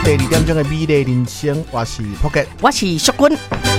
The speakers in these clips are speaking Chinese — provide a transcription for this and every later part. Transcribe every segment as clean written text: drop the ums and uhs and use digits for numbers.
第2点钟的美丽人生，我是 Pocket， 我是淑君。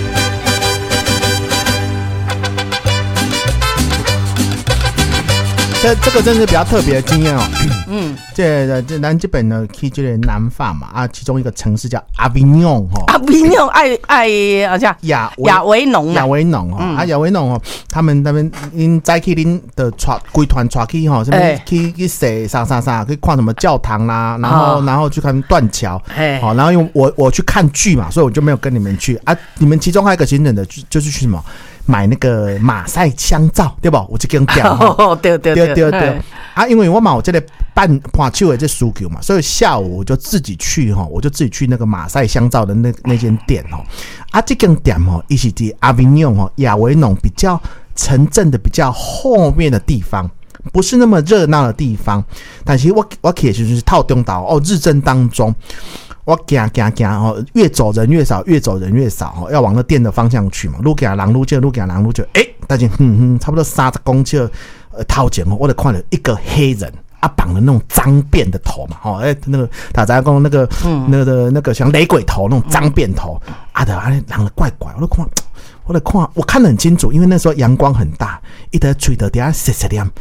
这个真是比较特别的经验哦。这咱这边呢去这个南法嘛啊，其中一个城市叫阿维农哈。 阿维农好像亚维农亚维农哈啊亚维农哦，他们那边因在去恁的规团带去哈，什么去洗啥去看什么教堂啦，然后去看断桥，好，然后因为我去看剧嘛，所以我就没有跟你们去啊。你们其中还有一个行程的就是去什么？买那个马赛香皂，对吧？我就跟讲， 对啊，因为我嘛有这个办手的这需求嘛，所以下午我就自己去那个马赛香皂的那间店哦。啊，这间店哦，一起在阿维农哦，亚维农比较城镇的比较后面的地方。不是那么热闹的地方，但是我去的时候是套中岛哦，日正当中。我行哦，越走人越少哦，要往那店的方向去嘛。路行人路就，但是差不多30公尺头前哦，我就看了一个黑人啊，绑了那种脏辫的头嘛，那个大家讲那个像雷鬼头那种脏辫头啊的，人的怪怪，我看得很清楚，因为那时候阳光很大，一直吹的底下湿湿的，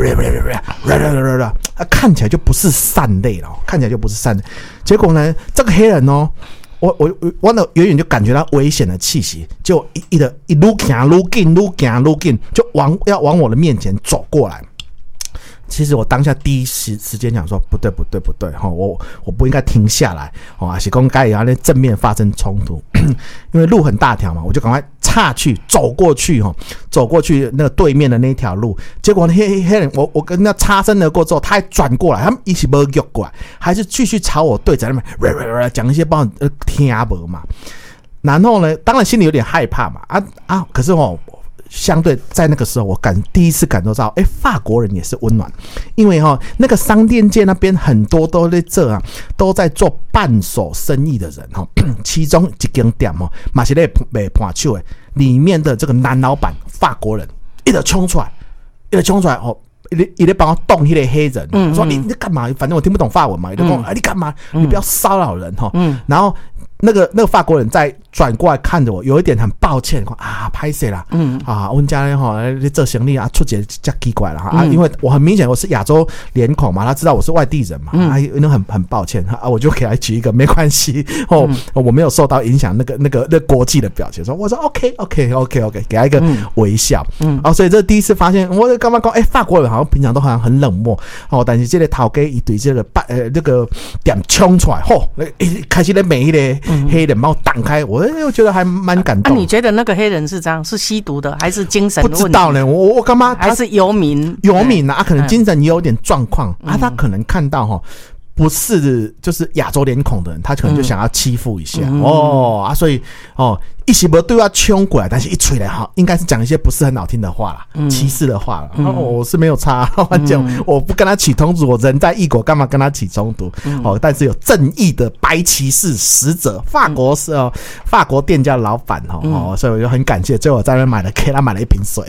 看起来就不是善类了，结果呢，这个黑人哦，我远远就感觉到危险的气息，就一路行，就要往我的面前走过来。其实我当下第一时间想说不对我不应该停下来还是说该要正面发生冲突，因为路很大条嘛，我就赶快岔去走过去那个对面的那条路。结果黑人我跟他擦身而过之后，他还转过来，他们一起没有过来，还是继续朝我对着那边讲一些不好听不嘛。然后呢，当然心里有点害怕嘛可是相对在那个时候，我第一次感受到，法国人也是温暖，因为那个商店街那边很多都在做伴手生意的人其中一间店嘛是在卖伴手的，里面的这个男老板法国人一直冲出来一直帮我动那个黑人，说你干嘛？反正我听不懂法文嘛，你就说你干嘛？你不要骚扰人然后那个法国人在转过来看着我，有一点很抱歉，拍谁啦？我们家人做行李出节这奇怪了因为我很明显我是亚洲脸孔嘛，他知道我是外地人嘛，很抱歉我就给他举一个没关系我没有受到影响那个国际的表情，我说 OK， 给他一个微笑所以这第一次发现，我刚刚讲法国人好像平常都好像很冷漠但是这个头家一对这个那个点冲出来开始在每一个黑人把我挡开，我觉得还蛮感动。 你觉得那个黑人是这样，是吸毒的还是精神问题？ 不知道呢，我干嘛？ 还是游民可能精神也有点状况他可能看到不是就是亚洲脸孔的人，他可能就想要欺负一下所以一时没对他冲过来，但是一吹来应该是讲一些不是很好听的话啦，歧视的话啦我是没有差我不跟他起冲突，我人在异国干嘛跟他起冲突但是有正义的白骑士使者，法国店家的老板所以我就很感谢，最后我在那边给他买了一瓶水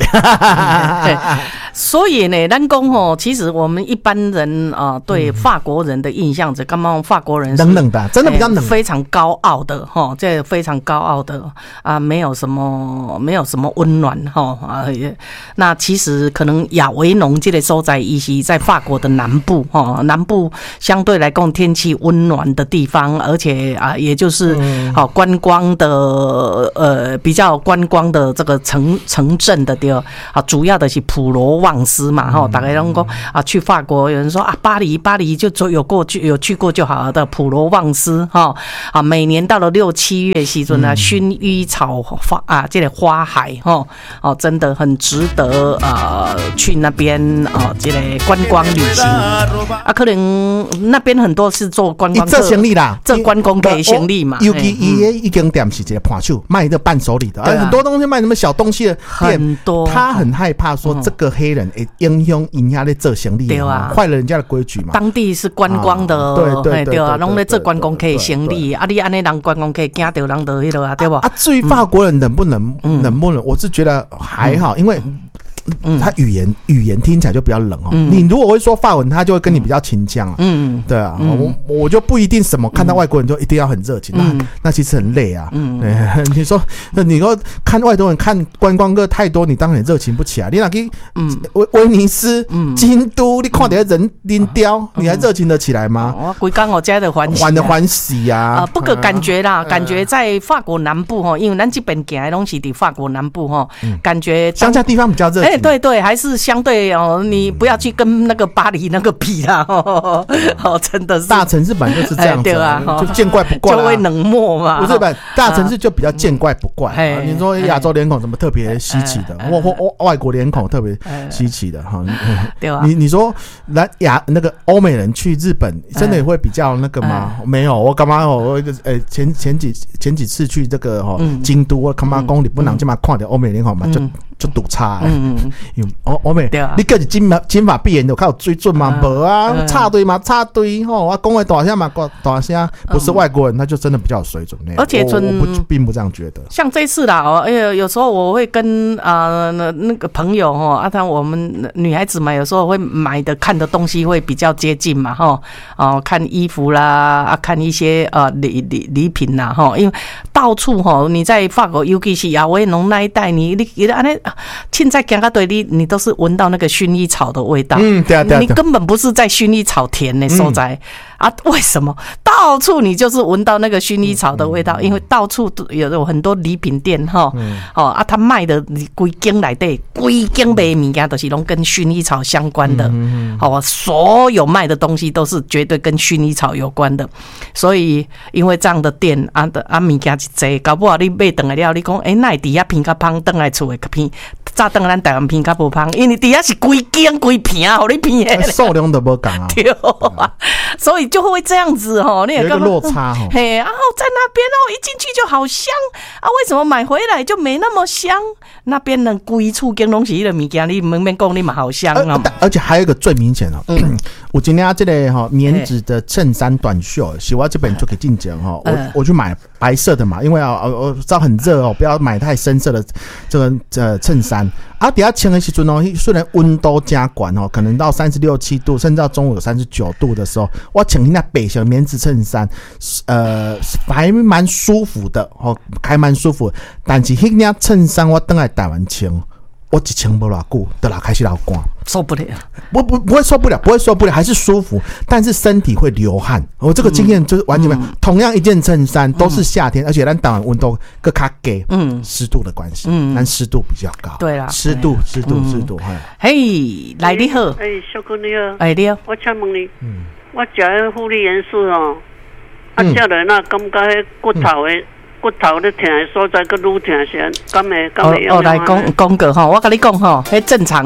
所以呢咱讲其实我们一般人对法国人的印象就刚刚法国人是冷冷的，真的比较冷， 非常高傲的这非常高傲的没有什么温暖那其实可能亚维农这个所在伊是在法国的南部南部相对来讲天气温暖的地方，而且也就是观光的比较观光的这个城镇的地方主要的是普罗旺斯嘛大概都说去法国有人说巴黎就有去过就好了的普罗旺斯每年到了6、7月时阵薰衣草这个花海真的很值得去那边这个观光旅行可能那边很多是做观光客， 做生意啦， 做观光客的生意嘛， 尤其一间店是一个伴手卖的伴手礼的很多东西卖什么小东西的店很多，他很害怕说这个黑人影响人家在做生意坏了人家的规矩嘛， 当地是观光的对拢在做观光客的生意你这样人观光客惊到人就对吧至于法国人冷不冷，我是觉得还好因为他语言听起来就比较冷哦。你如果会说法文，他就会跟你比较亲降啊。对啊，我就不一定什么看到外国人就一定要很热情，那其实很累啊。你说看外国人看观光客太多，你当然热情不起来。你哪去威尼斯、京都，你看到人拎雕，你还热情得起来吗？ 我规刚我家的欢喜啊！ 不过感觉啦，感觉在法国南部哈，因为咱这边行的东西在法国南部哈，感觉乡下地方比较热情。 对，还是相对哦，你不要去跟那个巴黎那个比啦。真的是大城市本来就是这样子，对啊，就见怪不怪， 就会冷漠嘛。 不是吧？大城市就比较见怪不怪。你说亚洲脸孔怎么特别稀奇的？或外国脸孔特别稀奇的哈？ 对啊。 你说那个欧美人去日本，真的也会比较那个吗？没有，我干嘛？我前几次去这个京都，我干嘛讲你不能这么看到欧美脸孔嘛？就赌差。因为欧美，你个是金发碧眼的，靠有水准吗？无啊，插队嘛，插队吼！我讲的大声嘛，大声，不是外国人，他就真的比较有水准。 而且我并不这样觉得。 像这次啦，有时候我会跟那个朋友我们女孩子嘛，有时候会买的看的东西会比较接近嘛，看衣服啦，看一些礼品啦，因为到处你在法国，尤其是亚维农那一带，你安尼现在行到对你都是闻到那个薰衣草的味道。对啊，你根本不是在薰衣草田的所在。为什么到处你就是闻到那个薰衣草的味道？因为到处都有很多礼品店他卖的规间内底规间卖物件都是拢跟薰衣草相关的。所有卖的东西都是绝对跟薰衣草有关的。所以因为这样的店物件一济，搞不好你买回来了，你讲那会底下偏较芳，回来厝的偏早回咱台湾偏较无芳，因为底下是规间规片互你偏的， 数量都无共啊。 对啊，所以就会这样子你有一个落差嘿，然后在那边一进去就好香为什么买回来就没那么香？那边人规处间拢是迄个物件，你免讲你嘛好香而且还有一个最明显我今天这个棉质的衬衫短袖，是我这边就可以进前我去买白色的嘛，因为我知道很热不要买太深色的这个衬衫底下穿的时候虽然温度加高可能到36、7度，甚至到中午有39度的时候，我穿那白色棉质衬衫还蛮舒服的还蛮舒服的。但是那件衬衫我回来台湾穿，我一穿不多久就开始流汗， 受不了。 不会受不了，还是舒服，但是身体会流汗。我这个经验就是完全没有。同样一件衬衫都是夏天，而且咱台湾温度更较低，湿度的关系，但湿度比较高。 对啦， 湿度。 嘿，来你好， 小哥你好， 你好， 我请问你，我食迄护理元素食落那感觉迄骨头咧疼的所在，佮愈疼些，敢会用？ 来讲个我跟你讲迄正常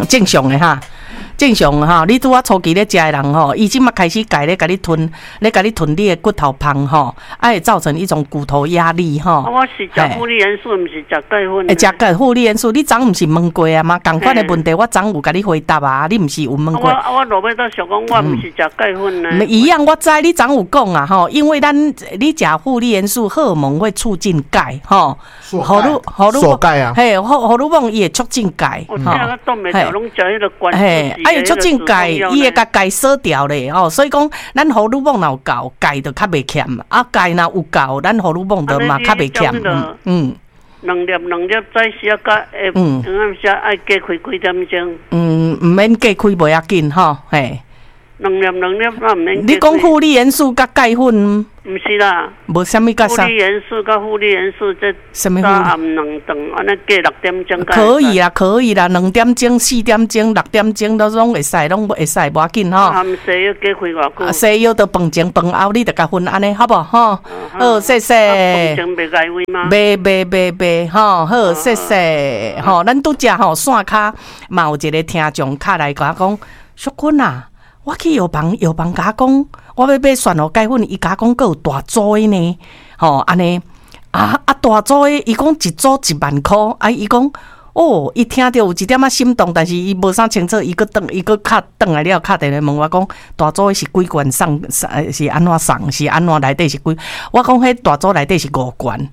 你拄初期咧食的人伊即马开始改咧，甲你吞你的骨头芳会造成一种骨头压力我是食护理元素，毋是食钙粉。 食钙护理元素，你昨毋是问过啊吗？同款的问题，我昨有甲你回答你毋是有问过？ 我落尾都想讲，我毋是食钙粉呢。 一样，我知你昨有讲啊因为你食护理元素，荷尔蒙会促进钙锁钙啊， 荷尔蒙也促进钙。 我听我冻袂掉，拢食迄个关促进钙，伊会甲钙锁掉咧所以讲，咱荷尔蒙若有够，钙就较袂欠钙若有够，咱荷尔蒙就嘛较袂欠。 两粒早时啊，甲暗时爱加开几点钟？ 毋免加开袂要紧嘿。 两粒那毋免。 你讲护理元素甲钙粉？ 毋是啦， 无啥物甲啥。 护理元素甲护理元素这什么？ 早暗2顿，安尼加6点钟。 可以啦，2点钟、4点钟、6点钟都拢会使，无要紧含西药加开偌久？ 西药都饭前饭后，你就甲分安尼，好不好谢谢。 饭前袂解胃吗？ 袂好谢谢咱拄只线卡嘛有一个听众卡来甲我讲，淑君啊。我去药房甲讲，我要买蒜头钙粉，伊甲讲佫有大组的呢，安尼大组的，伊讲一组10000块，伊讲伊听到有一点仔心动，但是伊无啥清楚，伊佫敲转来了，敲电话问我讲，大组的是几罐送，是安怎送，是安怎内底是几？我讲迄大组内底是5罐。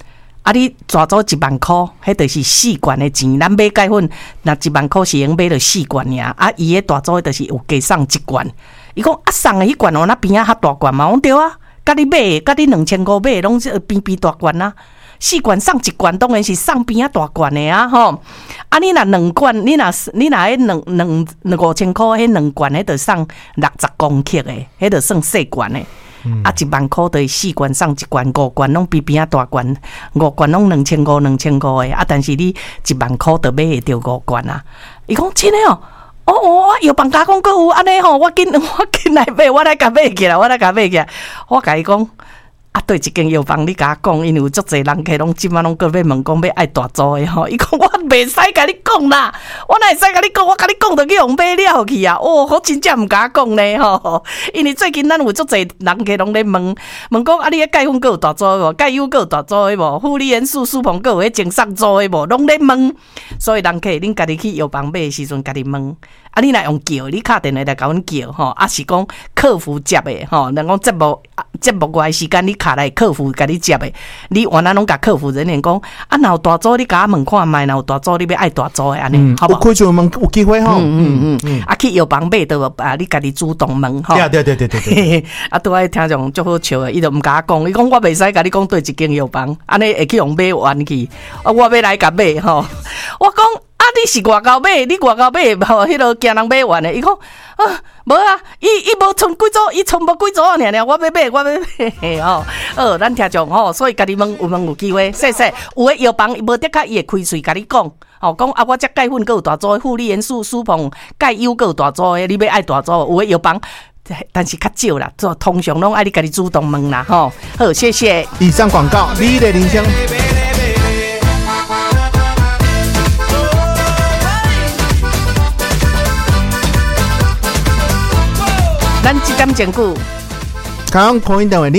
啊，你抓走10000块，迄就是4罐的钱。咱买钙粉，那10000块是用买到4罐尔。啊，伊迄大组就是有加送1罐。伊讲啊，送的迄罐哦，那边啊较大罐嘛，我讲对啊。甲你买，甲你2500买，拢是边边大罐啊。4罐送1罐，当然是送边啊大罐的啊，吼。啊，你若2罐，你若迄5000块，迄2罐，迄就送60公克的，迄就算细罐的。啊，10000块就是4罐送1罐，5罐拢边边啊大罐，5罐拢2500的。啊，但是你10000块就买会到5罐啊。伊讲真的哦。我药房加讲阁有安尼吼，我紧来买，我来甲买起来，我甲伊讲。啊，对一间药房，你甲我讲，因为有足侪人客拢即马拢搁要问讲要爱大组的吼。伊讲我袂使甲你讲啦，我哪会使甲你讲？我甲你讲就去用买了去啊！我真正毋甲讲呢吼，因为最近咱有足侪人客拢咧问讲啊，你迄钙粉阁有大组的无？钙优阁有大组的无？负离元素舒鹏阁有迄精sắc组的无？拢咧问，所以人客恁家己去药房买的时阵，家己问。啊，你若用叫，你敲电话来甲阮叫吼，啊是讲客服接的吼，人讲节目外时间你敲来客服甲你接的，你原来拢甲客服人员讲，啊若有大组你甲我问看卖，若有大组你要爱大组的安尼，好不好？ 有开就问有机会吼， 啊去药房买到啊，你家己主动问吼。 对， 啊拄仔听众足好笑的，伊就毋甲我讲，伊讲我袂使甲你讲对一间药房，安尼会去用买完去，啊我要来甲买吼，我讲。啊！你是外口买，你外口买，吼，迄落惊人买完的。伊讲啊，无啊，伊无剩几组，伊剩无几组尔，我要买吼。咱听众吼，所以家己问有机会，说有诶药房无得较伊会开喙甲你讲，吼，讲啊，我这钙粉阁有大组，负离元素舒鹏钙优阁有大组诶，你要爱大组，有诶药房。但是较少啦，通常拢爱你家己主动问啦，吼。好，谢谢。 以上广告，你的铃声。 咱这点前句， 刚破音电话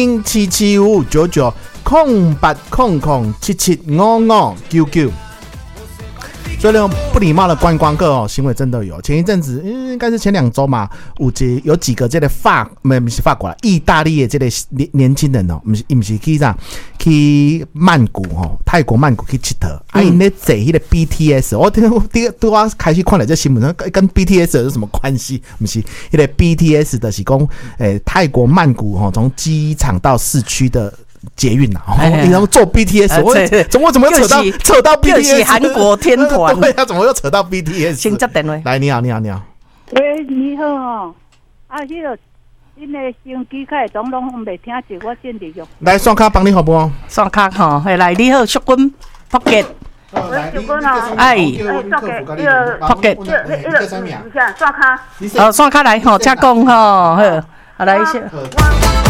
08007755990800775599。所以那种不礼貌的观光客哦，行为真的有。前一阵子，应该是前2周嘛，有几个这个不是法国啦，意大利的这个年轻人哦，不是去啥去曼谷哦，泰国曼谷去佚佗，因咧坐迄个 BTS， 我开始看了这新闻，跟 BTS 有什么关系？不是，迄个 BTS 的是讲，泰国曼谷哦，从机场到市区的。捷运啊，然后坐 BTS， 我怎么又扯到 BTS？ 又是韩国天团， 对啊，怎么又扯到 BTS？ 先接电话， 来，你好。喂， 你好哦，迄个恁的手机开总拢袂听着，我先入用。 来，刷卡帮你好不好？ 刷卡吼，来，你好，淑君 Pocket。 喂，淑君哦， Pocket， 刷卡。 刷卡来吼，请讲吼，好，来一下。